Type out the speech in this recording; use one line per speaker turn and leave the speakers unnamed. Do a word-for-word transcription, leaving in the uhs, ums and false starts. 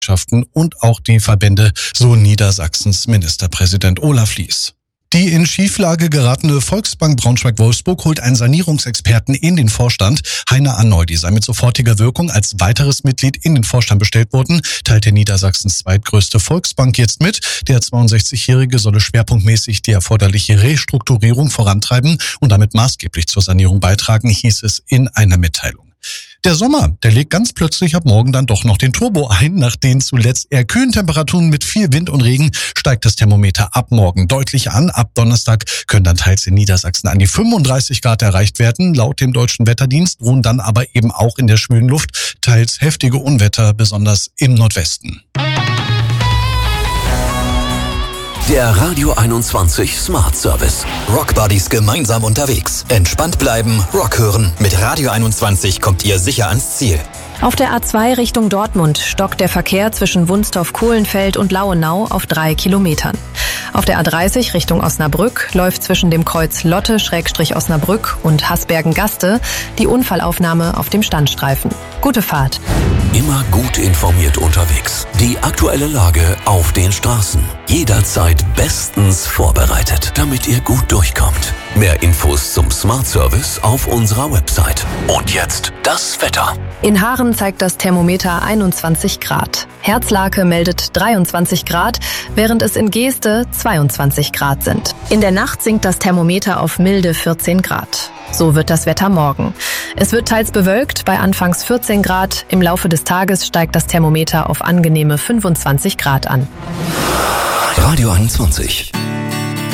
und auch die Verbände, so Niedersachsens Ministerpräsident Olaf Lies. Die in Schieflage geratene Volksbank Braunschweig-Wolfsburg holt einen Sanierungsexperten in den Vorstand. Heiner Arnoldi sei mit sofortiger Wirkung als weiteres Mitglied in den Vorstand bestellt worden, teilte Niedersachsens zweitgrößte Volksbank jetzt mit. Der zweiundsechzigjährige solle schwerpunktmäßig die erforderliche Restrukturierung vorantreiben und damit maßgeblich zur Sanierung beitragen, hieß es in einer Mitteilung. Der Sommer, der legt ganz plötzlich ab morgen dann doch noch den Turbo ein. Nach den zuletzt eher kühlen Temperaturen mit viel Wind und Regen steigt das Thermometer ab morgen deutlich an. Ab Donnerstag können dann teils in Niedersachsen an die fünfunddreißig Grad erreicht werden. Laut dem Deutschen Wetterdienst drohen dann aber eben auch in der schwülen Luft teils heftige Unwetter, besonders im Nordwesten.
Der Radio einundzwanzig Smart Service. Rock Buddies gemeinsam unterwegs. Entspannt bleiben, Rock hören. Mit Radio einundzwanzig kommt ihr sicher ans Ziel.
Auf der A zwei Richtung Dortmund stockt der Verkehr zwischen Wunstorf-Kohlenfeld und Lauenau auf drei Kilometern. Auf der A dreißig Richtung Osnabrück läuft zwischen dem Kreuz Lotte-Osnabrück und Hasbergen-Gaste die Unfallaufnahme auf dem Standstreifen. Gute Fahrt.
Immer gut informiert unterwegs. Die aktuelle Lage auf den Straßen. Jederzeit bestens vorbereitet, damit ihr gut durchkommt. Mehr Infos zum Smart Service auf unserer Website. Und jetzt das Wetter.
In Haaren zeigt das Thermometer einundzwanzig Grad. Herzlake meldet dreiundzwanzig Grad, während es in Geeste zweiundzwanzig Grad sind. In der Nacht sinkt das Thermometer auf milde vierzehn Grad. So wird das Wetter morgen. Es wird teils bewölkt bei anfangs vierzehn Grad. Im Laufe des Tages steigt das Thermometer auf angenehme fünfundzwanzig Grad an.
Radio einundzwanzig.